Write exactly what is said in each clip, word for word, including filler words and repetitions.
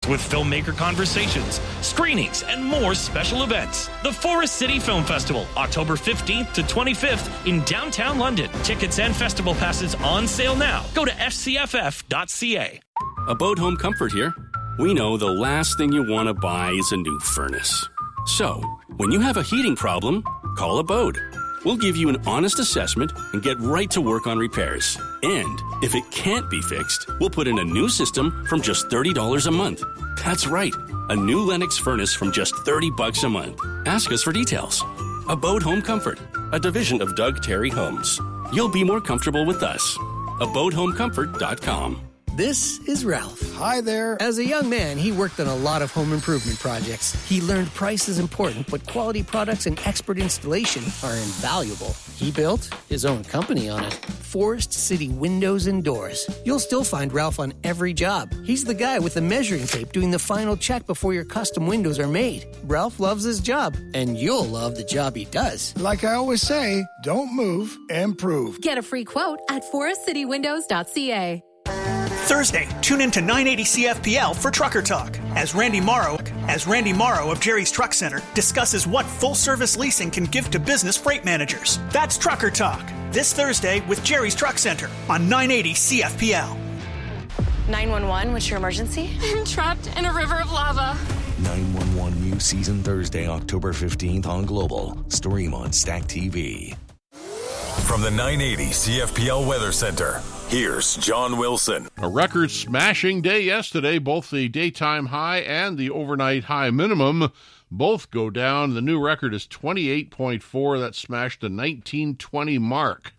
with filmmaker conversations, screenings, and more special events. The Forest City Film Festival, October fifteenth to twenty-fifth in downtown London. Tickets and festival passes on sale now. Go to f c f f dot c a. Abode Home Comfort here. We know the last thing you want to buy is a new furnace. So, when you have a heating problem, call Abode. We'll give you an honest assessment and get right to work on repairs. And if it can't be fixed, we'll put in a new system from just thirty dollars a month. That's right, a new Lennox furnace from just thirty bucks a month. Ask us for details. Abode Home Comfort, a division of Doug Terry Homes. You'll be more comfortable with us. abode home comfort dot com. This is Ralph. Hi there. As a young man, he worked on a lot of home improvement projects. He learned price is important, but quality products and expert installation are invaluable. He built his own company on it. Forest City Windows and Doors. You'll still find Ralph on every job. He's the guy with the measuring tape doing the final check before your custom windows are made. Ralph loves his job, and you'll love the job he does. Like I always say, don't move, improve. Get a free quote at forest city windows dot c a. Thursday, tune in to nine eighty C F P L for Trucker Talk as Randy Morrow, as Randy Morrow of Jerry's Truck Center discusses what full-service leasing can give to business freight managers. That's Trucker Talk this Thursday with Jerry's Truck Center on nine eighty C F P L. nine one one, what's your emergency? I'm trapped in a river of lava. nine one one new season Thursday, October fifteenth on Global. Stream on Stack T V. From the nine eighty C F P L Weather Center, here's John Wilson. A record-smashing day yesterday. Both the daytime high and the overnight high minimum both go down. The new record is twenty-eight point four. That smashed the nineteen twenty mark.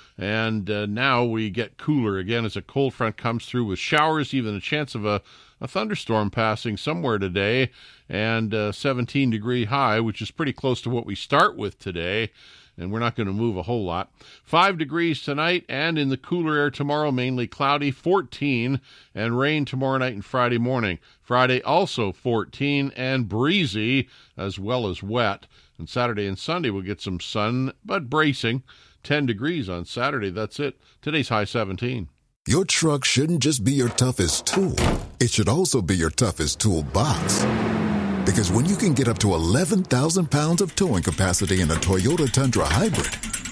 And uh, now we get cooler again as a cold front comes through with showers, even a chance of a, a thunderstorm passing somewhere today, and uh, seventeen degree high, which is pretty close to what we start with today. And we're not going to move a whole lot. Five degrees tonight, and in the cooler air tomorrow, mainly cloudy, fourteen, and rain tomorrow night and Friday morning. Friday also fourteen, and breezy, as well as wet. And Saturday and Sunday we'll get some sun, but bracing. ten degrees on Saturday, that's it. Today's high seventeen. Your truck shouldn't just be your toughest tool. It should also be your toughest toolbox. Because when you can get up to eleven thousand pounds of towing capacity in a Toyota Tundra Hybrid,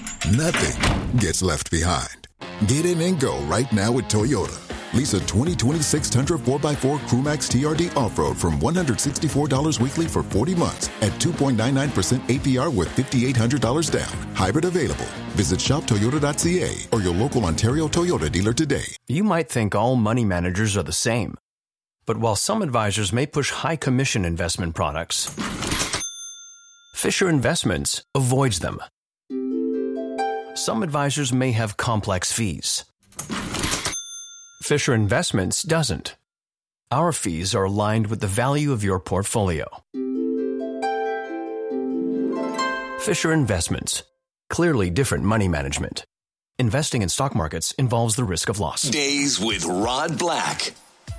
nothing gets left behind. Get in and go right now with Toyota. Lease a twenty twenty-six Tundra four by four Crewmax T R D Off-Road from one hundred sixty-four dollars weekly for forty months at two point nine nine percent A P R with five thousand eight hundred dollars down. Hybrid available. Visit shop toyota dot c a or your local Ontario Toyota dealer today. You might think all money managers are the same. But while some advisors may push high commission investment products, Fisher Investments avoids them. Some advisors may have complex fees. Fisher Investments doesn't. Our fees are aligned with the value of your portfolio. Fisher Investments. Clearly different money management. Investing in stock markets involves the risk of loss. Days with Rod Black.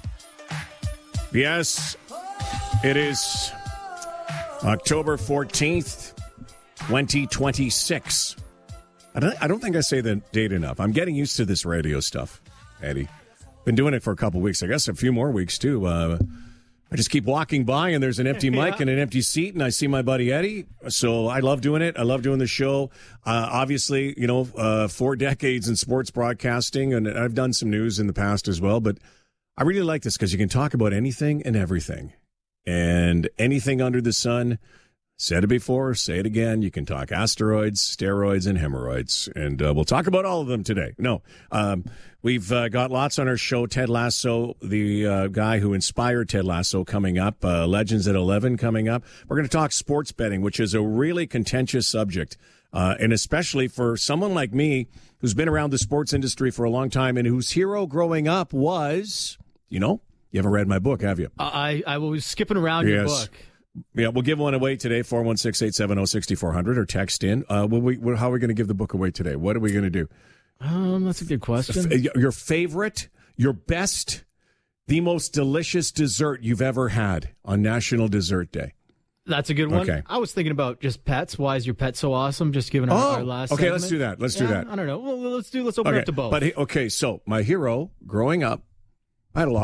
Yes, it is October fourteenth, twenty twenty-six. I don't, I don't think I say the date enough. I'm getting used to this radio stuff, Eddie. Been doing it for a couple weeks. I guess a few more weeks, too. Uh, I just keep walking by, and there's an empty mic yeah. and an empty seat, and I see my buddy Eddie. So I love doing it. I love doing the show. Uh, obviously, you know, uh, four decades in sports broadcasting, and I've done some news in the past as well, but I really like this because you can talk about anything and everything and anything under the sun. Said it before, say it again. You can talk asteroids, steroids, and hemorrhoids, and uh, we'll talk about all of them today. No, um, we've uh, got lots on our show. Ted Lasso, the uh, guy who inspired Ted Lasso, coming up. Uh, Legends at eleven coming up. We're going to talk sports betting, which is a really contentious subject, uh, and especially for someone like me who's been around the sports industry for a long time and whose hero growing up was, you know, you haven't read my book, have you? I, I was skipping around yes. your book. Yeah, we'll give one away today, four one six, eight seven zero, six four zero zero, or text in. Uh, will we, how are we going to give the book away today? What are we going to do? Um, that's a good question. Your favorite, your best, the most delicious dessert you've ever had on National Dessert Day. That's a good one. Okay. I was thinking about just pets. Why is your pet so awesome? Just giving our, oh, our last okay, segment. let's do that. Let's yeah, do that. I don't know. Well, let's do. Let's open okay. it up to both. But okay, so my hero growing up, I had a lot of them.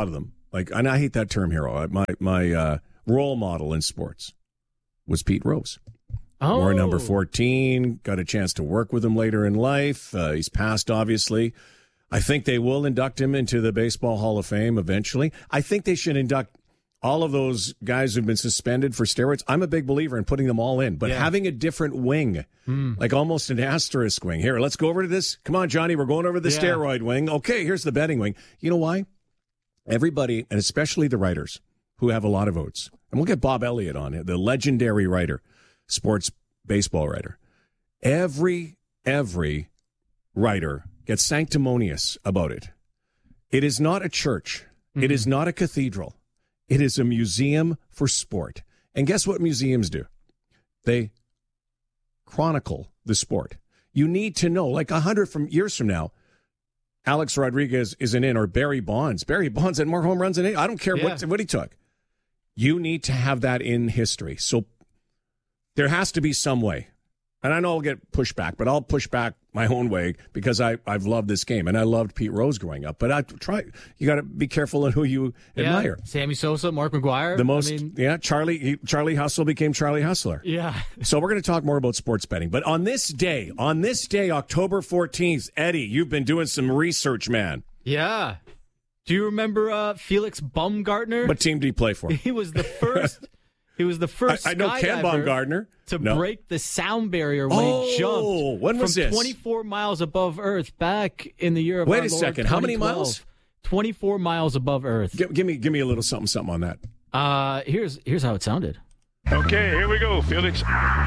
like, and I hate that term hero. My my uh, role model in sports was Pete Rose. Oh. War number fourteen, got a chance to work with him later in life. Uh, he's passed, obviously. I think they will induct him into the Baseball Hall of Fame eventually. I think they should induct all of those guys who've been suspended for steroids. I'm a big believer in putting them all in, but Yeah. having a different wing, Mm. like almost an asterisk wing. Here, let's go over to this. Come on, Johnny, we're going over the Yeah. steroid wing. Okay, here's the betting wing. You know why? Everybody, and especially the writers who have a lot of votes, and we'll get Bob Elliott on it, the legendary writer, sports baseball writer. Every, every writer gets sanctimonious about it. It is not a church. Mm-hmm. It is not a cathedral. It is a museum for sport. And guess what museums do? They chronicle the sport. You need to know, like a hundred from years from now, Alex Rodriguez isn't in, or Barry Bonds. Barry Bonds had more home runs than he. I don't care Yeah. what, what he took. You need to have that in history. So there has to be some way. And I know I'll get pushback, but I'll push back my own way because I, I've loved this game. And I loved Pete Rose growing up. But I try, you got to be careful in who you Yeah. admire. Sammy Sosa, Mark McGuire. The most, I mean, yeah, Charlie, he, Charlie Hustle became Charlie Hustler. yeah. So we're going to talk more about sports betting. But on this day, on this day, October fourteenth, Eddie, you've been doing some research, man. Yeah. Do you remember uh, Felix Baumgartner? What team did he play for? He was the first. He was the first I, I know Ken skydiver Baumgartner. to No. break the sound barrier when Oh, he jumped when was from this? twenty-four miles above Earth back in the year of Wait our a Lord, second. How many twenty twelve. miles? twenty-four miles above Earth. Give, give me, give me a little something, something on that. Uh, here's here's how it sounded. Okay, here we go, Felix.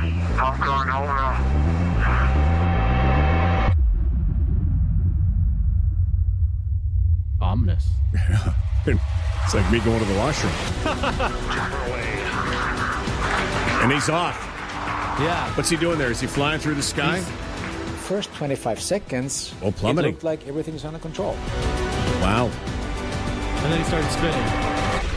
Ominous. It's like me going to the washroom. And he's off. Yeah. What's he doing there? Is he flying through the sky? First twenty-five seconds, Oh, plummeting. it looked like everything's under control. Wow. And then he started spinning.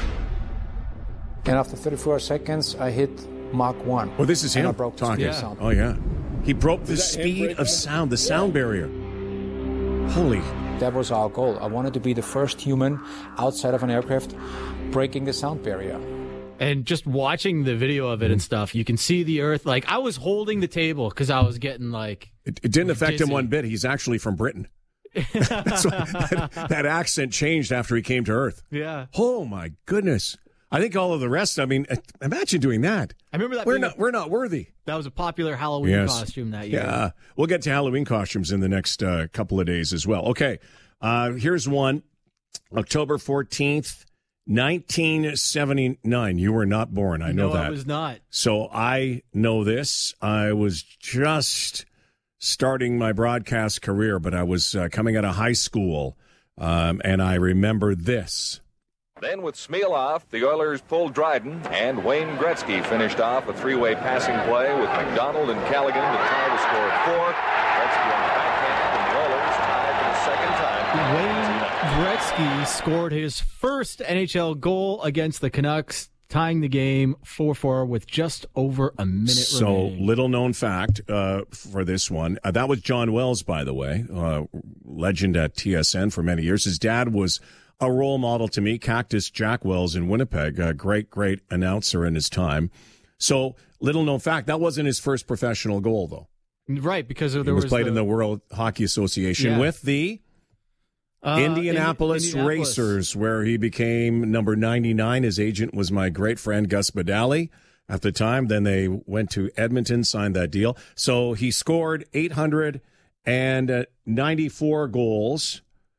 And after thirty-four seconds, I hit Mach one. Oh, this is and him I broke the talking. speed of sound. Oh, yeah. He broke the Is that him speed breaking of it? sound, the sound barrier. Holy. That was our goal. I wanted to be the first human outside of an aircraft breaking the sound barrier. And just watching the video of it and stuff, you can see the Earth. Like, I was holding the table because I was getting, like... It, it didn't affect him dizzy. one bit. He's actually from Britain. That's why that, that accent changed after he came to Earth. Yeah. Oh, my goodness. I think all of the rest, I mean, imagine doing that. I remember that We're being not, a- we're not worthy. That was a popular Halloween Yes. costume that year. Yeah. We'll get to Halloween costumes in the next uh, couple of days as well. Okay. Uh, here's one. October fourteenth, nineteen seventy-nine. You were not born. I know no, that. I was not. So I know this. I was just starting my broadcast career, but I was uh, coming out of high school, um, and I remember this. Then with Smeal off, the Oilers pulled Dryden, and Wayne Gretzky finished off a three-way passing play with McDonald and Callaghan to tie the score at four. Gretzky on the backhand, and the Oilers tied for the second time. Wayne Gretzky scored his first N H L goal against the Canucks, tying the game four four with just over a minute So, remaining. little known fact uh, for this one. Uh, that was John Wells, by the way, uh, legend at T S N for many years. His dad was a role model to me, Cactus Jack Wells in Winnipeg, a great, great announcer in his time. So, little known fact, that wasn't his first professional goal, though. Right, because there He was, was played the, in the World Hockey Association Yeah. with the uh, Indianapolis, Indi- Indianapolis Racers, where he became number ninety-nine. His agent was my great friend Gus Badali at the time. Then they went to Edmonton, signed that deal. So he scored eight hundred ninety-four goals,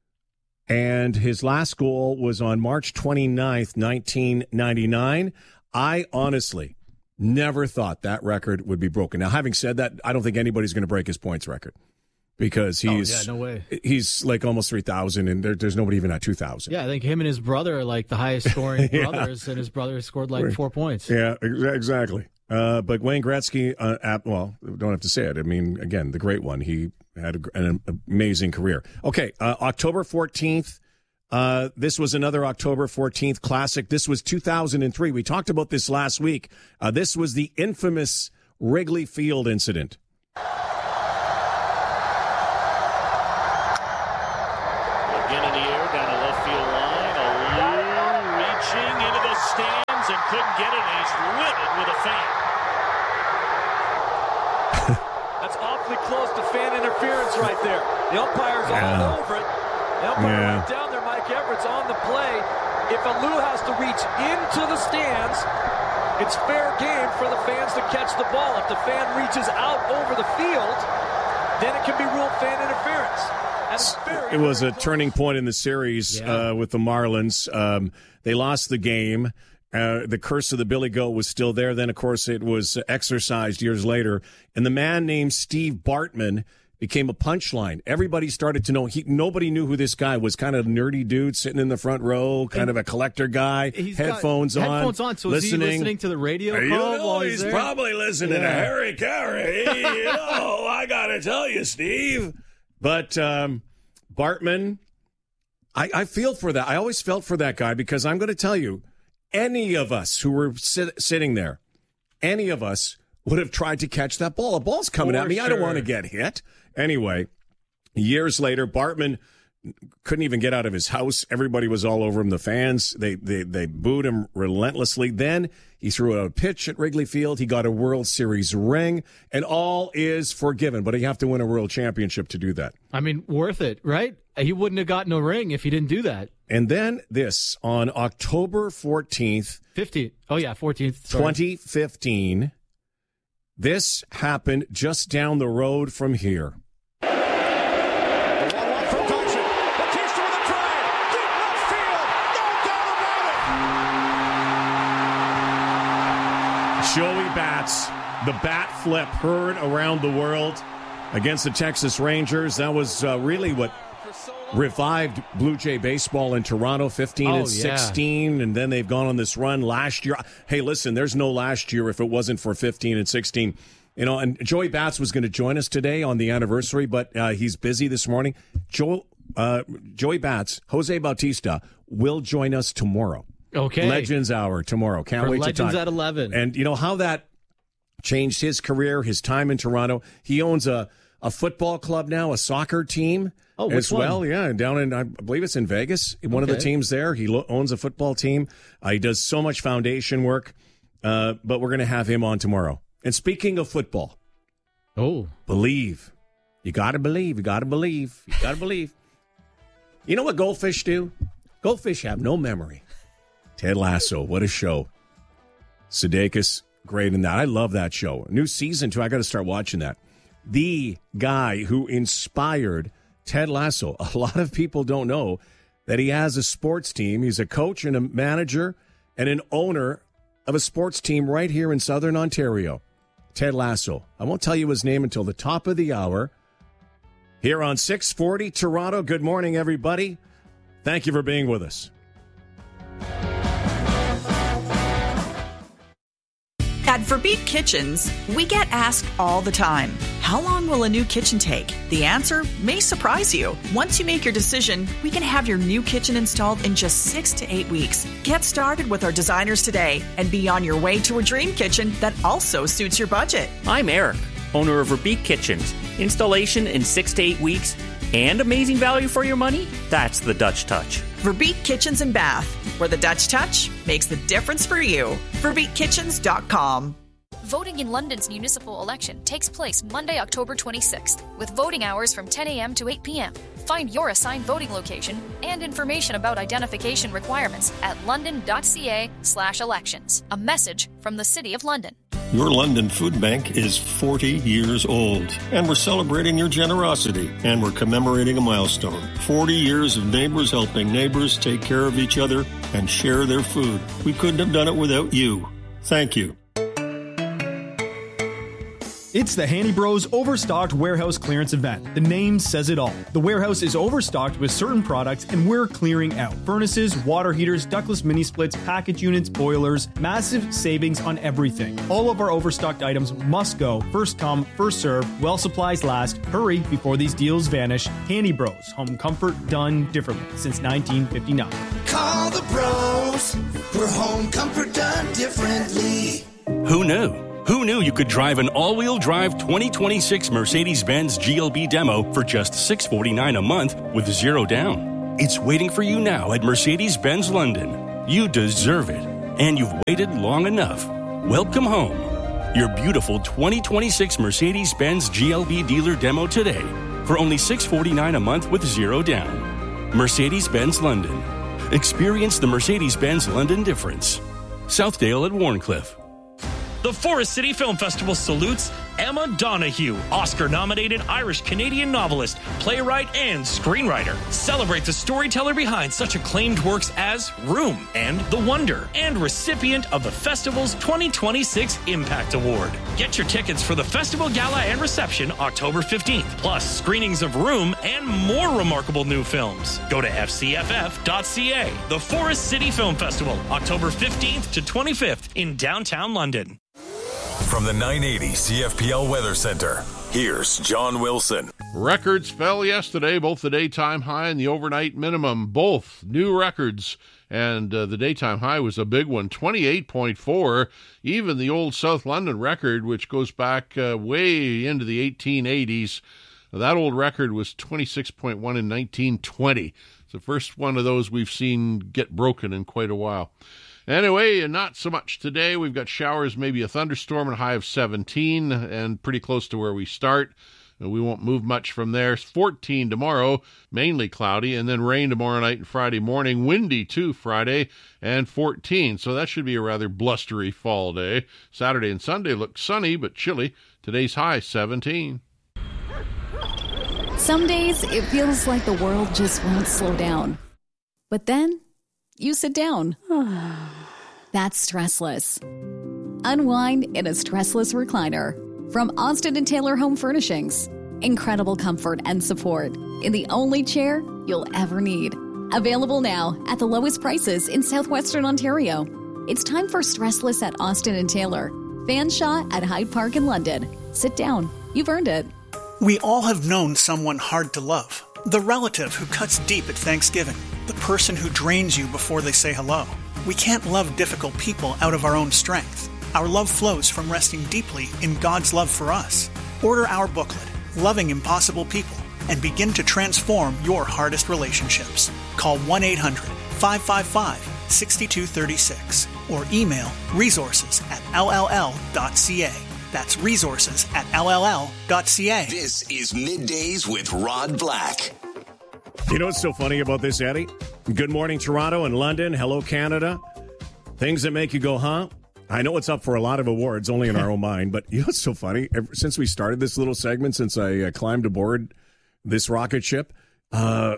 and his last goal was on March twenty-ninth, nineteen ninety-nine. I honestly never thought that record would be broken. Now, having said that, I don't think anybody's going to break his points record. Because he's Oh, yeah, no way. he's like almost three thousand, and there, there's nobody even at two thousand. Yeah, I think him and his brother are like the highest scoring Yeah. brothers, and his brother scored like four points. Yeah, ex- exactly. Uh, but Wayne Gretzky, uh, at, well, don't have to say it. I mean, again, the great one. He had a, an amazing career. Okay, uh, October fourteenth. Uh, this was another October fourteenth classic. This was two thousand three. We talked about this last week. Uh, this was the infamous Wrigley Field incident. Again in the air, down the left field line. A Evans and couldn't get it, and he's livid with a fan. That's awfully close to fan interference right there. The umpire's yeah. all over it. The umpire yeah. right down there, Mike Everett's on the play. If Alou has to reach into the stands, it's fair game for the fans to catch the ball. If the fan reaches out over the field, then it can be ruled fan interference. And it's very, it was a turning point in the series yeah. uh, with the Marlins. Um, they lost the game. Uh, the curse of the Billy Goat was still there. Then, of course, it was exorcised years later. And the man named Steve Bartman became a punchline. Everybody started to know. He, nobody knew who this guy was. Kind of a nerdy dude sitting in the front row, kind and of a collector guy. He's headphones got on. Headphones on. So listening. is he listening to the radio? You call know, while he's, he's there? probably listening yeah. to Harry Carey. You know, I got to tell you, Steve. But um, Bartman, I, I feel for that. I always felt for that guy because I'm going to tell you, any of us who were sit, sitting there, any of us would have tried to catch that ball. A ball's coming For at me. sure. I don't want to get hit. Anyway, years later, Bartman couldn't even get out of his house. Everybody was all over him. The fans, they they they booed him relentlessly. Then he threw out a pitch at Wrigley Field. He got a World Series ring, and all is forgiven. But you have to win a World Championship to do that. I mean, worth it, right? He wouldn't have gotten a ring if he didn't do that. And then this, on October fourteenth. fifteenth. Oh, yeah, fourteenth. Sorry. twenty fifteen. This happened just down the road from here. Joey Bats, the bat flip heard around the world against the Texas Rangers. That was uh, really what revived Blue Jay baseball in Toronto, fifteen oh, and sixteen, yeah. And then they've gone on this run last year. Hey, listen, there's no last year if it wasn't for fifteen and sixteen. You know, and Joey Bats was going to join us today on the anniversary, but uh, he's busy this morning. Joe, uh, Joey Bats, Jose Bautista will join us tomorrow. Okay. Legends Hour tomorrow. Can't For wait Legends to talk. at eleven. And you know how that changed his career, his time in Toronto. He owns a, a football club now, a soccer team oh, as one? well. Yeah, down in, I believe it's in Vegas. One okay. of the teams there. He lo- owns a football team. Uh, he does so much foundation work. Uh, but we're going to have him on tomorrow. And speaking of football, oh, believe. You got to believe. You got to believe. You got to believe. You know what goldfish do? Goldfish have no memory. Ted Lasso, what a show. Sudeikis, great in that. I love that show. New season, too. I got to start watching that. The guy who inspired Ted Lasso. A lot of people don't know that he has a sports team. He's a coach and a manager and an owner of a sports team right here in Southern Ontario. Ted Lasso. I won't tell you his name until the top of the hour. Here on six forty Toronto. Good morning, everybody. Thank you for being with us. At Verbeek Kitchens, we get asked all the time, how long will a new kitchen take? The answer may surprise you. Once you make your decision, we can have your new kitchen installed in just six to eight weeks. Get started with our designers today and be on your way to a dream kitchen that also suits your budget. I'm Eric, owner of Verbeek Kitchens. Installation in six to eight weeks and amazing value for your money? That's the Dutch touch. Verbeek Kitchens and Bath, where the Dutch touch makes the difference for you. Verbeek Kitchens dot com. Voting in London's municipal election takes place Monday, October twenty-sixth, with voting hours from ten a.m. to eight p.m. Find your assigned voting location and information about identification requirements at london.ca slash elections. A message from the City of London. Your London Food Bank is forty years old, and we're celebrating your generosity, and we're commemorating a milestone. forty years of neighbors helping neighbors take care of each other and share their food. We couldn't have done it without you. Thank you. It's the Handy Bros Overstocked Warehouse Clearance Event. The name says it all. The warehouse is overstocked with certain products and we're clearing out. Furnaces, water heaters, ductless mini splits, package units, boilers, massive savings on everything. All of our overstocked items must go. First come, first serve, while supplies last. Hurry before these deals vanish. Handy Bros, home comfort done differently since nineteen fifty-nine. Call the bros for home comfort done differently. Who knew? Who knew you could drive an all-wheel drive twenty twenty-six Mercedes-Benz G L B demo for just six hundred forty-nine dollars a month with zero down? It's waiting for you now at Mercedes-Benz London. You deserve it. and you've waited long enough. Welcome home. Your beautiful twenty twenty-six Mercedes-Benz G L B dealer demo today for only six hundred forty-nine dollars a month with zero down. Mercedes-Benz London. Experience the Mercedes-Benz London difference. Southdale at Warncliffe. The Forest City Film Festival salutes Emma Donoghue, Oscar-nominated Irish-Canadian novelist, playwright, and screenwriter. Celebrate the storyteller behind such acclaimed works as Room and The Wonder, and recipient of the festival's twenty twenty-six Impact Award. Get your tickets for the festival gala and reception October fifteenth, plus screenings of Room and more remarkable new films. Go to f c f f dot c a. The Forest City Film Festival, October fifteenth to twenty-fifth in downtown London. From the nine eighty C F P L Weather Center, here's John Wilson. Records fell yesterday, both the daytime high and the overnight minimum, both new records. And uh, the daytime high was a big one, twenty-eight point four. Even the old South London record, which goes back uh, way into the eighteen eighties, that old record was twenty-six point one in nineteen twenty. It's the first one of those we've seen get broken in quite a while. Anyway, not so much today. We've got showers, maybe a thunderstorm, and a high of seventeen, and pretty close to where we start. We won't move much from there. fourteen tomorrow, mainly cloudy, and then rain tomorrow night and Friday morning. Windy, too, Friday, and fourteen. So that should be a rather blustery fall day. Saturday and Sunday look sunny, but chilly. Today's high, seventeen. Some days it feels like the world just won't slow down. But then you sit down. That's Stressless. Unwind in a stressless recliner from Austin and Taylor Home Furnishings. Incredible comfort and support in the only chair you'll ever need. Available now at the lowest prices in southwestern Ontario. It's time for Stressless at Austin and Taylor. Fanshawe at Hyde Park in London. Sit down. You've earned it. We all have known someone hard to love. The relative who cuts deep at Thanksgiving. The person who drains you before they say hello. We can't love difficult people out of our own strength. Our love flows from resting deeply in God's love for us. Order our booklet, Loving Impossible People, and begin to transform your hardest relationships. Call one eight hundred five five five six two three six or email resources at l l l dot c a. That's resources at l l l dot c a. This is Middays with Rod Black. You know what's so funny about this, Eddie? Good morning, Toronto and London. Hello, Canada. Things that make you go, huh? I know it's up for a lot of awards, only in our own mind, but you know what's so funny? Ever since we started this little segment, since I uh, climbed aboard this rocket ship, uh,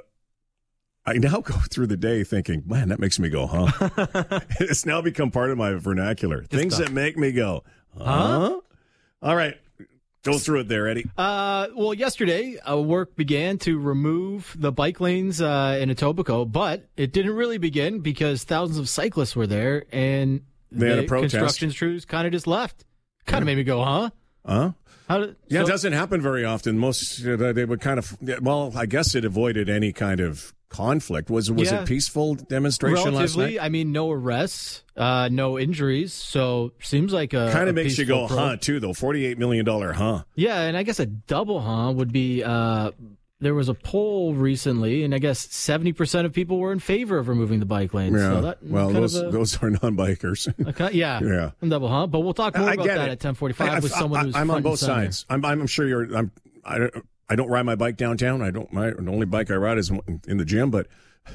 I now go through the day thinking, man, that makes me go, huh? It's now become part of my vernacular. Just Things stuff. that make me go, huh? huh? All right. Go through it there, Eddie. Uh, well, yesterday, uh, work began to remove the bike lanes uh, in Etobicoke, but it didn't really begin because thousands of cyclists were there, and they had a protest. Construction crews kind of just left. Kind of yeah. made me go, huh? Huh? How did, yeah, so, it doesn't happen very often. Most, uh, they would kind of, well, I guess it avoided any kind of conflict. Was was yeah. it peaceful demonstration last night? I mean, no arrests, uh, no injuries, so seems like a kind of a makes you go, pro- huh, too, though. forty-eight million dollars, huh? Yeah, and I guess a double huh would be, uh, there was a poll recently, and I guess seventy percent of people were in favor of removing the bike lanes. Yeah, so that, well, those a, those are non-bikers. Okay, yeah, yeah, double huh. But we'll talk more I about that it. at ten forty-five with I, someone I, who's I'm front on both and center. sides. I'm, I'm sure you're. I'm. I don't. I don't ride my bike downtown. I don't. My the only bike I ride is in the gym, but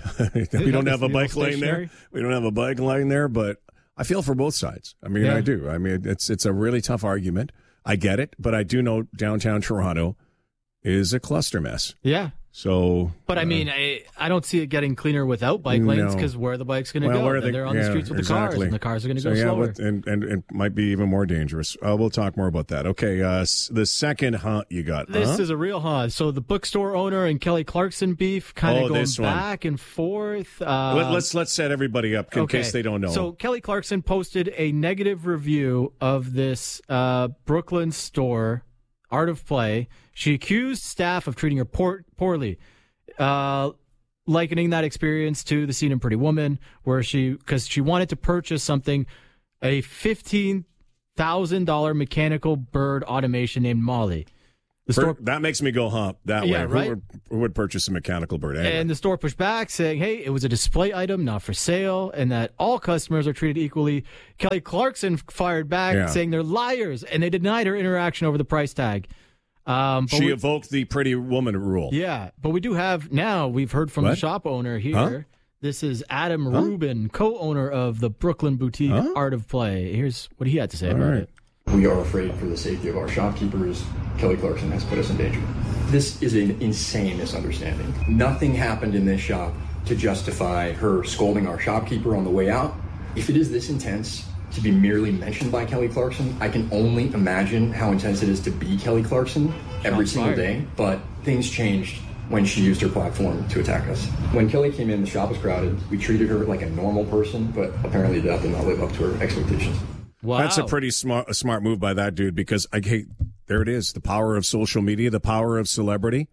we don't have a bike lane there. We don't have a bike lane there, but I feel for both sides. I mean, yeah. I do. I mean, it's it's a really tough argument. I get it, but I do know downtown Toronto is a cluster mess. Yeah. So, but I mean, uh, I I don't see it getting cleaner without bike lanes because no. where are the bikes going to well, go? They, they're on yeah, the streets with exactly. the cars, and the cars are going to so, go yeah, slower. But, and, and and might be even more dangerous. Uh, we'll talk more about that. Okay, uh, the second hunt you got. This huh? is a real hunt. So the bookstore owner and Kelly Clarkson beef kind of oh, going back and forth. Uh, Let, let's let's set everybody up in okay. case they don't know. So Kelly Clarkson posted a negative review of this uh, Brooklyn store, Art of Play. She accused staff of treating her poor, poorly. Uh, likening that experience to the scene in Pretty Woman, where she, because she wanted to purchase something, a fifteen thousand dollars mechanical bird automation named Molly. The store, that makes me go hump that yeah, way. Right? Who, would, who would purchase a mechanical bird? Anyway. And the store pushed back, saying, hey, it was a display item, not for sale, and that all customers are treated equally. Kelly Clarkson fired back, Yeah. saying they're liars, and they denied her interaction over the price tag. Um, but she we, evoked the pretty woman rule. Yeah, but we do have now, we've heard from What? the shop owner here. Huh? This is Adam Huh? Rubin, co-owner of the Brooklyn Boutique Huh? Art of Play. Here's what he had to say All about right. it. We are afraid for the safety of our shopkeepers. Kelly Clarkson has put us in danger. This is an insane misunderstanding. Nothing happened in this shop to justify her scolding our shopkeeper on the way out. If it is this intense to be merely mentioned by Kelly Clarkson, I can only imagine how intense it is to be Kelly Clarkson every Shots single fired. day. But things changed when she used her platform to attack us. When Kelly came in, the shop was crowded. We treated her like a normal person, but apparently that did not live up to her expectations. Wow. That's a pretty smart a smart move by that dude because I hate. There it is, the power of social media, the power of celebrity,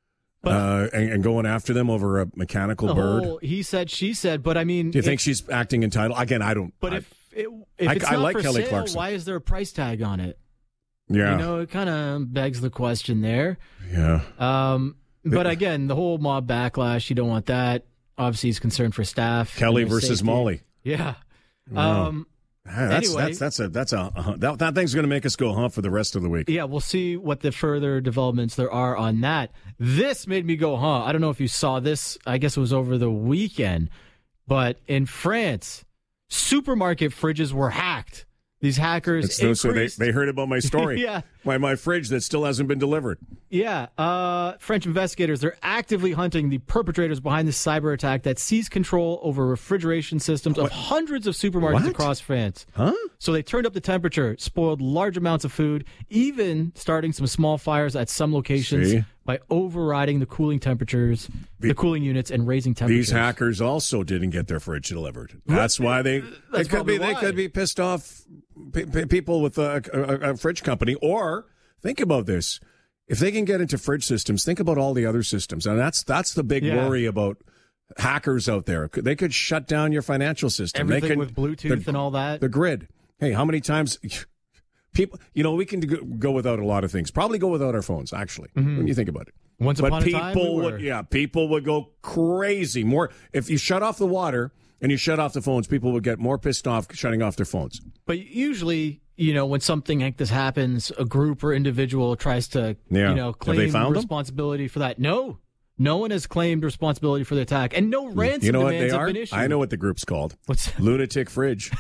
uh, and, and going after them over a mechanical The bird. whole he said, she said, but I mean... Do you think if- she's acting entitled? Again, I don't. But I, if, it, if I- it's I not like for Kelly sale, Clarkson. why is there a price tag on it? Yeah. You know, it kind of begs the question there. Yeah. Um, but again, the whole mob backlash, you don't want that. Obviously, he's concerned for staff. Kelly and their versus safety. Molly. Yeah. Wow. Um, Ah, that's, anyway. that's that's a that's a uh, that, that thing's going to make us go hump for the rest of the week. Yeah, we'll see what the further developments there are on that. This made me go, huh? I don't know if you saw this. I guess it was over the weekend. But in France, supermarket fridges were hacked. These hackers It's no, so they, increased- they heard about my story. Yeah. My my fridge that still hasn't been delivered. Yeah, uh, French investigators, they're actively hunting the perpetrators behind this cyber attack that seized control over refrigeration systems of hundreds of supermarkets What? across France. Huh? So they turned up the temperature, spoiled large amounts of food, even starting some small fires at some locations See? by overriding the cooling temperatures, the, cooling units, and raising temperatures. These hackers also didn't get their fridge delivered. That's why they. That's They could probably be. They why. could be pissed off. P- p- people with a, a, a fridge company, or think about this: if they can get into fridge systems, think about all the other systems, and that's that's the big Yeah. worry about hackers out there. They could shut down your financial system. Everything they can, with Bluetooth the, and all that. The grid. Hey, how many times? People, you know, we can go- go without a lot of things. Probably go without our phones, actually, when you think about it. Once but upon a people time, we would, were. yeah, people would go crazy. More if you shut off the water and you shut off the phones, people would get more pissed off shutting off their phones. But usually, you know, when something like this happens, a group or individual tries to, Yeah. you know, Have they claim found 'em? responsibility for that. No, no one has claimed responsibility for the attack, and no ransom You know what they demands have are? been issued. I know what the group's called. What's Lunatic Fridge?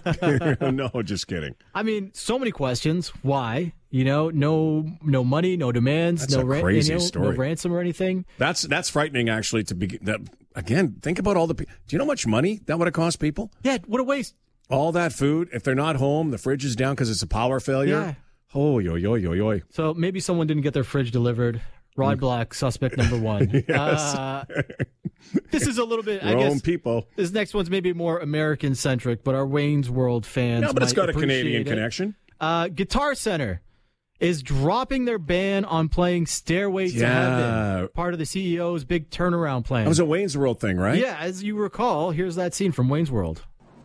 No, just kidding. I mean, so many questions. Why? You know, no, no money, no demands, That's no a ran- crazy you know, story. no ransom or anything. That's that's frightening, actually. To be that again, think about all the. pe- Do you know how much money that would have cost people? Yeah, what a waste. All that food, if they're not home, the fridge is down because it's a power failure. Yeah. Oh, yo, yo, yo, yo. So maybe someone didn't get their fridge delivered. Rod Black, suspect number one. Mm. Yes. Uh, this is a little bit, I Your own guess. people. This next one's maybe more American centric, but our Wayne's World fans. No, but it's might got a appreciate Canadian it. connection. Uh, Guitar Center is dropping their ban on playing Stairway to Yeah. Heaven, part of the C E O's big turnaround plan. That was a Wayne's World thing, right? Yeah, as you recall, here's that scene from Wayne's World.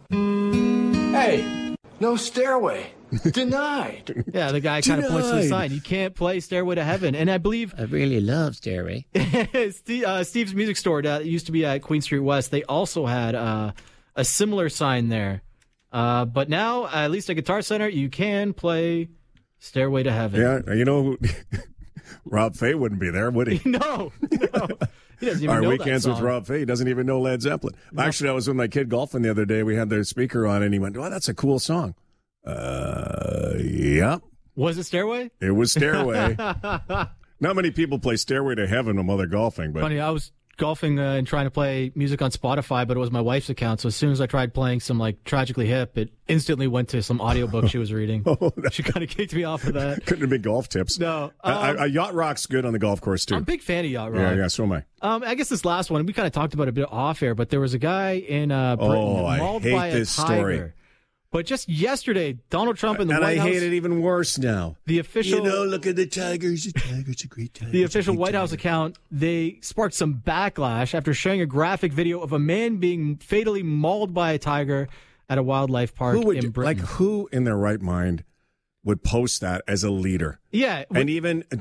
Hey, no stairway. Denied. Yeah, the guy kind of points to the Denied. sign. You can't play Stairway to Heaven. And I believe... I really love Stairway. Steve, uh, Steve's Music Store that used to be at Queen Street West, they also had uh, a similar sign there. Uh, but now, at least at Guitar Center, you can play Stairway to Heaven. Yeah, you know, Rob Fay wouldn't be there, would he? no, no. He doesn't even Our know weekends that with song. Rob Fay, he doesn't even know Led Zeppelin. Actually, I was with my kid golfing the other day. We had the speaker on, and he went, "Oh, that's a cool song." Uh, yeah, Was it Stairway? it was Stairway. Not many people play Stairway to Heaven while they're golfing, but Funny, I was golfing uh, and trying to play music on Spotify, but it was my wife's account. So as soon as I tried playing some like Tragically Hip, it instantly went to some audiobook she was reading. Oh, She kind of kicked me off of that. couldn't have been golf tips. No, Uh, um, uh, yacht rock's good on the golf course too. I'm a big fan of Yacht Rock. Yeah, yeah, so am I. Um, I guess this last one, we kind of talked about it a bit off air, but there was a guy in uh, Britain Oh, I mauled hate by a this tiger. story. But just yesterday, Donald Trump and the and White I House, hate it even worse now. the official, You know, look at the tigers. The tigers are great tigers. the official White House account, they sparked some backlash after sharing a graphic video of a man being fatally mauled by a tiger at a wildlife park Who would in do- Britain. like who in their right mind would post that as a leader? yeah, And even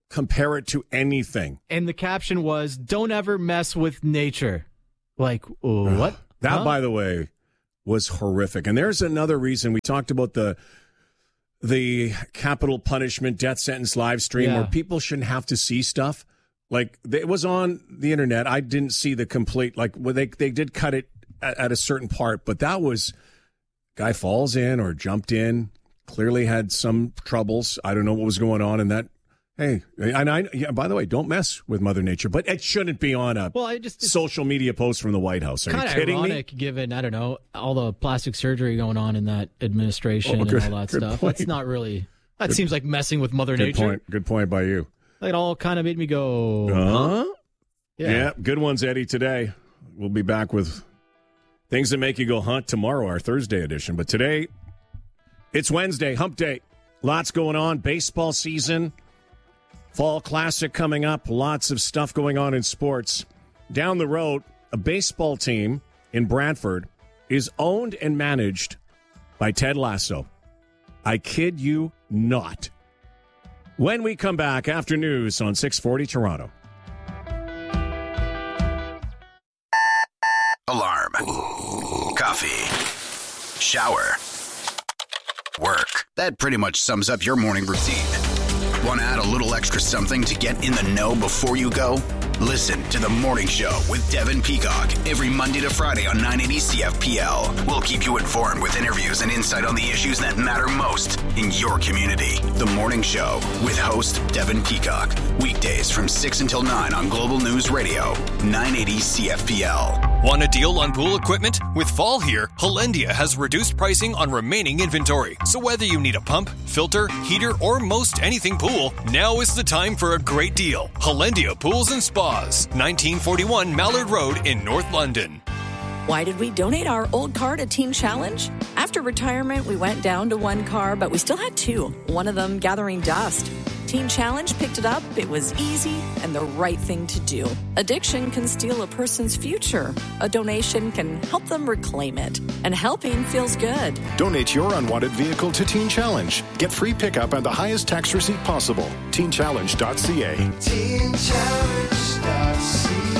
compare it to anything. And the caption was, "Don't ever mess with nature." Like, what? That, huh? by the way, was horrific. And there's another reason. We talked about the the capital punishment death sentence live stream Yeah. where people shouldn't have to see stuff. Like, it was on the internet. I didn't see the complete, like, well, they, they did cut it at, at a certain part, but that was, guy falls in or jumped in, clearly had some troubles. I don't know what was going on in that. Hey, and I, yeah, by the way, don't mess with Mother Nature, but it shouldn't be on a well, I just, social media post from the White House. Are you kind of kidding ironic, me? given, I don't know, all the plastic surgery going on in that administration Oh, good- and all that good stuff. point. That's not really, that Good- seems like messing with Mother Good Nature. point. Good point by you. It all kind of made me go, Uh-huh. huh? Yeah. Yeah. good ones, Eddie, today. We'll be back with things that make you go hunt tomorrow, our Thursday edition. But today, it's Wednesday, hump day. Lots going on. Baseball season, fall classic coming up. Lots of stuff going on in sports. Down the road, a baseball team in Brantford is owned and managed by Ted Lasso. I kid you not. When we come back after news on six forty Toronto. Alarm. Coffee. Shower. Work. That pretty much sums up your morning routine. Want to add a little extra something to get in the know before you go? Listen to The Morning Show with Devin Peacock every Monday to Friday on nine eighty C F P L. We'll keep you informed with interviews and insight on the issues that matter most in your community. The Morning Show with host Devin Peacock. Weekdays from six until nine on Global News Radio, nine eighty C F P L. Want a deal on pool equipment? With fall here, Hollandia has reduced pricing on remaining inventory. So whether you need a pump, filter, heater, or most anything pool, now is the time for a great deal. Hollandia Pools and Spas, nineteen forty-one Mallard Road in North London. Why did we donate our old car to Teen Challenge? After retirement, we went down to one car, but we still had two, one of them gathering dust. Teen Challenge picked it up. It was easy and the right thing to do. Addiction can steal a person's future. A donation can help them reclaim it. And helping feels good. Donate your unwanted vehicle to Teen Challenge. Get free pickup and the highest tax receipt possible. teen challenge dot c a. teen challenge dot c a.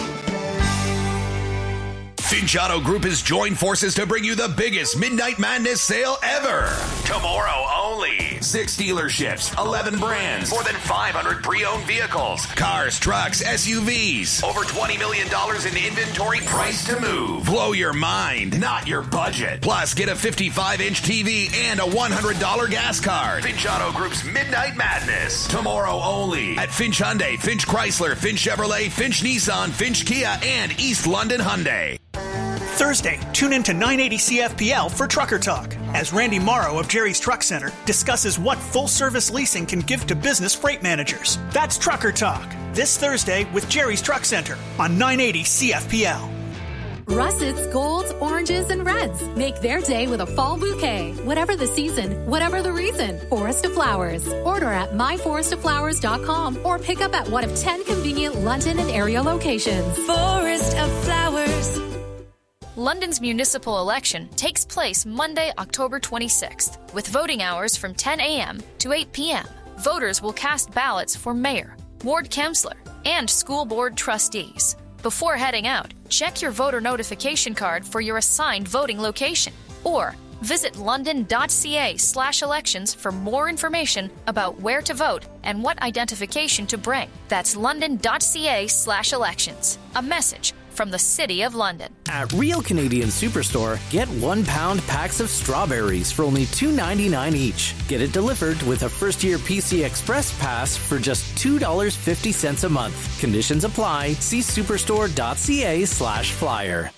Finch Auto Group has joined forces to bring you the biggest Midnight Madness sale ever. Tomorrow only. Six dealerships, eleven brands, more than five hundred pre-owned vehicles, cars, trucks, S U Vs, over twenty million dollars in inventory priced to move. Blow your mind, not your budget. Plus, get a fifty-five inch T V and a one hundred dollars gas card. Finch Auto Group's Midnight Madness. Tomorrow only at Finch Hyundai, Finch Chrysler, Finch Chevrolet, Finch Nissan, Finch Kia, and East London Hyundai. Thursday, tune in to nine eighty C F P L for Trucker Talk, as Randy Morrow of Jerry's Truck Center discusses what full-service leasing can give to business freight managers. That's Trucker Talk, this Thursday with Jerry's Truck Center on nine eighty C F P L. Russets, golds, oranges, and reds. Make their day with a fall bouquet. Whatever the season, whatever the reason. Forest of Flowers. Order at my forest of flowers dot com or pick up at one of ten convenient London and area locations. Forest of Flowers. London's municipal election takes place Monday, October twenty-sixth, with voting hours from ten a.m. to eight p.m. Voters will cast ballots for mayor, ward councillor, and school board trustees. Before heading out, check your voter notification card for your assigned voting location, or visit london.ca slash elections for more information about where to vote and what identification to bring. That's london.ca slash elections. A message from the City of London. At Real Canadian Superstore, get one pound packs of strawberries for only two ninety-nine each. Get it delivered with a first-year P C Express pass for just two dollars and fifty cents a month. Conditions apply. See superstore.ca slash flyer.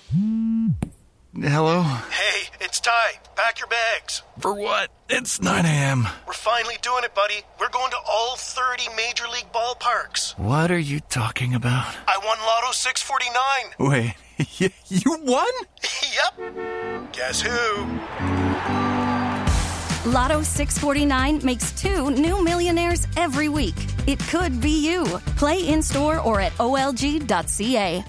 Hello? Hey, it's Ty. Pack your bags. For what? It's nine a.m. We're finally doing it, buddy. We're going to all thirty Major League ballparks. What are you talking about? I won Lotto six forty-nine. Wait, you won? Yep. Guess who? Lotto six forty-nine makes two new millionaires every week. It could be you. Play in-store or at O L G dot C A.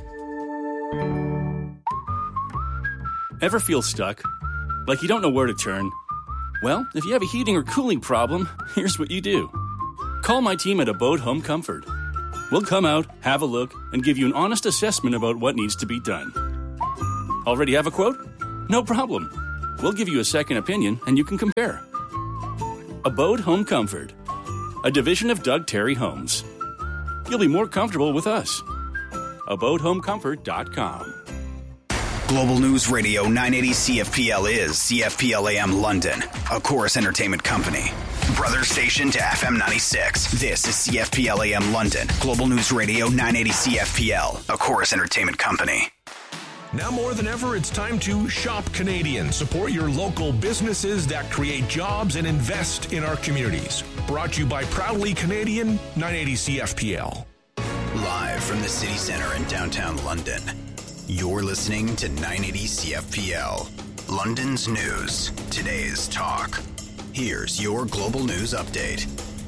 Ever feel stuck? Like you don't know where to turn? Well, if you have a heating or cooling problem, here's what you do. call my team at Abode Home Comfort. We'll come out, have a look, and give you an honest assessment about what needs to be done. Already have a quote? No problem. We'll give you a second opinion, and you can compare. Abode Home Comfort, a division of Doug Terry Homes. You'll be more comfortable with us. abode home comfort dot com. Global News Radio nine eighty C F P L is C F P L A M London, a Chorus Entertainment company. Brother station to F M ninety-six. This is C F P L A M London. Global News Radio nine eighty C F P L, a Chorus Entertainment company. Now more than ever, it's time to shop Canadian. Support your local businesses that create jobs and invest in our communities. Brought to you by Proudly Canadian, nine eighty C F P L. Live from the city center in downtown London, you're listening to nine eighty C F P L. London's news, today's talk. Here's your global news update.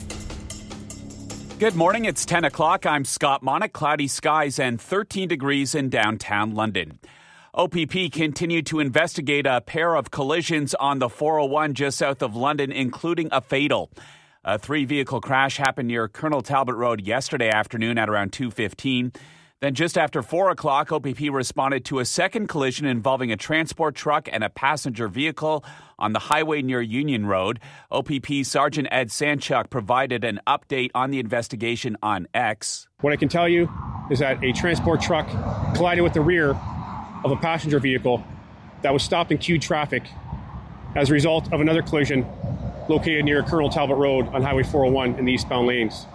Good morning, it's ten o'clock. I'm Scott Monick. Cloudy skies and thirteen degrees in downtown London. O P P continued to investigate a pair of collisions on the four oh one just south of London, including a fatal. A three-vehicle crash happened near Colonel Talbot Road yesterday afternoon at around two fifteen. Then just after four o'clock, O P P responded to a second collision involving a transport truck and a passenger vehicle on the highway near Union Road. O P P Sergeant Ed Sanchuk provided an update on the investigation on X. What I can tell you is that a transport truck collided with the rear of a passenger vehicle that was stopped in queued traffic as a result of another collision located near Colonel Talbot Road on Highway four oh one in the eastbound lanes.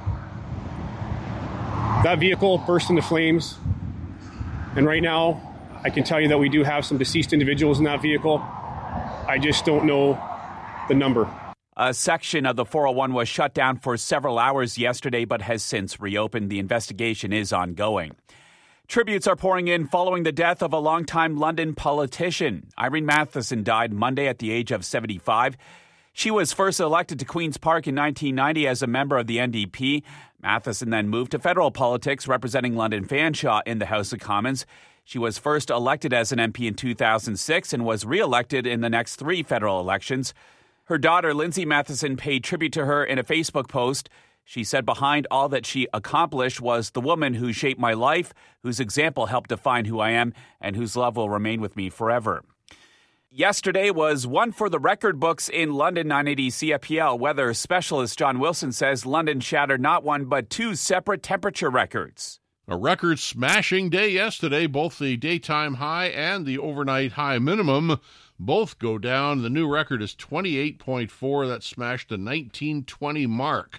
That vehicle burst into flames, and right now I can tell you that we do have some deceased individuals in that vehicle. I just don't know the number. A section of the four oh one was shut down for several hours yesterday but has since reopened. The investigation is ongoing. Tributes are pouring in following the death of a longtime London politician. Irene Matheson died Monday at the age of seventy-five. She was first elected to Queen's Park in nineteen ninety as a member of the N D P. Matheson then moved to federal politics, representing London Fanshawe in the House of Commons. She was first elected as an M P in two thousand six and was re-elected in the next three federal elections. Her daughter, Lindsay Matheson, paid tribute to her in a Facebook post. She said behind all that she accomplished was the woman who shaped my life, whose example helped define who I am, and whose love will remain with me forever. Yesterday was one for the record books in London. Nine eighty C F P L weather specialist John Wilson says London shattered not one but two separate temperature records. A record-smashing day yesterday. Both the daytime high and the overnight high minimum both go down. The new record is twenty-eight point four. That smashed the nineteen twenty mark.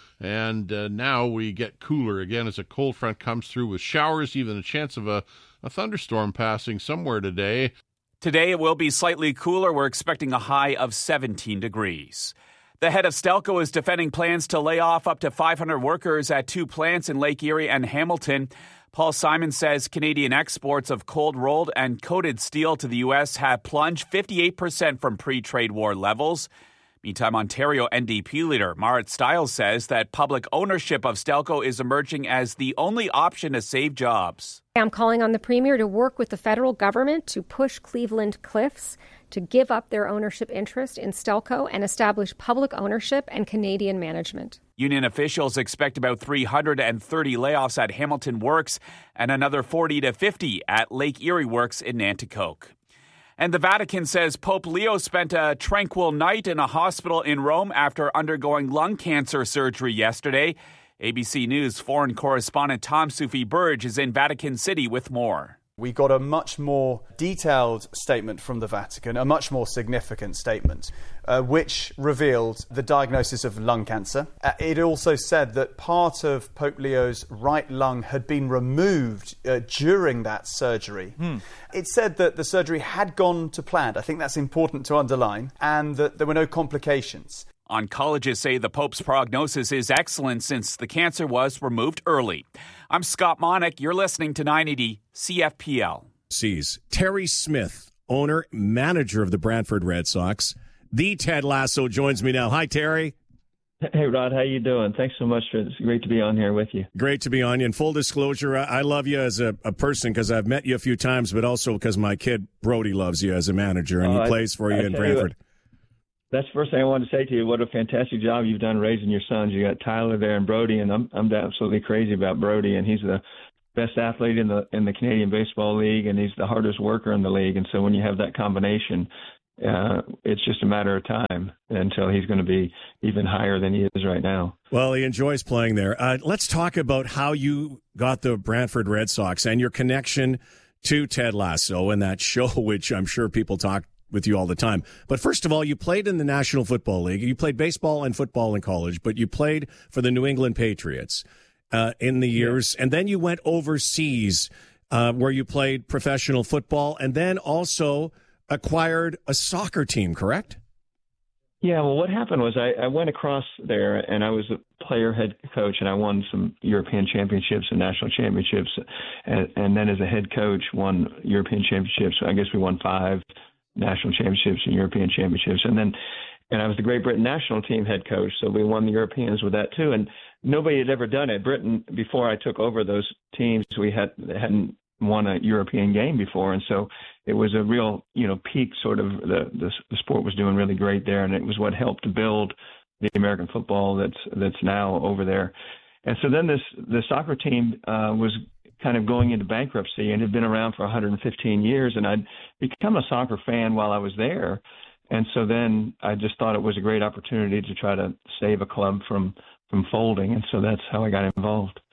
And uh, now we get cooler again as a cold front comes through with showers, even a chance of a, a thunderstorm passing somewhere today. Today it will be slightly cooler. We're expecting a high of seventeen degrees. The head of Stelco is defending plans to lay off up to five hundred workers at two plants in Lake Erie and Hamilton. Paul Simon says Canadian exports of cold rolled and coated steel to the U S have plunged fifty-eight percent from pre-trade war levels. Meantime, Ontario N D P leader Marit Stiles says that public ownership of Stelco is emerging as the only option to save jobs. I'm calling on the Premier to work with the federal government to push Cleveland Cliffs to give up their ownership interest in Stelco and establish public ownership and Canadian management. Union officials expect about three hundred thirty layoffs at Hamilton Works and another forty to fifty at Lake Erie Works in Nanticoke. And the Vatican says Pope Leo spent a tranquil night in a hospital in Rome after undergoing lung cancer surgery yesterday. A B C News foreign correspondent Tom Sufi Burge is in Vatican City with more. We got a much more detailed statement from the Vatican, a much more significant statement, uh, which revealed the diagnosis of lung cancer. Uh, it also said that part of Pope Leo's right lung had been removed uh, during that surgery. Hmm. It said that the surgery had gone to plan. I think that's important to underline, and that there were no complications. Oncologists say the Pope's prognosis is excellent since the cancer was removed early. I'm Scott Monick. You're listening to nine eighty C F P L. Sees Terry Smith, owner, manager of the Brantford Red Sox. The Ted Lasso joins me now. Hi, Terry. Hey, Rod. How you doing? Thanks so much. For, it's great to be on here with you. Great to be on you. And full disclosure, I love you as a, a person because I've met you a few times, but also because my kid Brody loves you as a manager, and oh, he plays for you I, in Brantford. You That's the first thing I wanted to say to you. What a fantastic job you've done raising your sons. You got Tyler there and Brody, and I'm I'm absolutely crazy about Brody, and he's the best athlete in the in the Canadian Baseball League, and he's the hardest worker in the league. And so when you have that combination, uh, it's just a matter of time until he's going to be even higher than he is right now. Well, he enjoys playing there. Uh, let's talk about how you got the Brantford Red Sox and your connection to Ted Lasso and that show, which I'm sure people talk with you all the time. But first of all, you played in the National Football League. You played baseball and football in college, but you played for the New England Patriots uh, in the years. And then you went overseas uh, where you played professional football and then also acquired a soccer team, correct? Yeah, well, what happened was I, I went across there, and I was a player head coach, and I won some European championships and national championships, and, and then as a head coach won European championships. I guess we won five national championships and European championships, and then and I was the Great Britain national team head coach, so we won the Europeans with that too. And nobody had ever done it. Britain, before I took over those teams, we had hadn't won a European game before, and so it was a real, you know, peak sort of the, the the sport was doing really great there, and it was what helped to build the American football that's that's now over there. And so then this the soccer team uh, was kind of going into bankruptcy and had been around for one hundred fifteen years, and I'd become a soccer fan while I was there, and so then I just thought it was a great opportunity to try to save a club from from folding, and so that's how I got involved.